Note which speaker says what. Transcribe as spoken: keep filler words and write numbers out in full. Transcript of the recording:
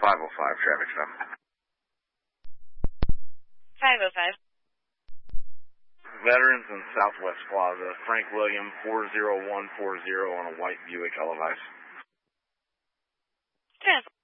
Speaker 1: five oh five, traffic stop.
Speaker 2: five oh five.
Speaker 1: Veterans in Southwest Plaza, Frank William, four zero one four zero on a white Buick Elevise.
Speaker 2: Traffic.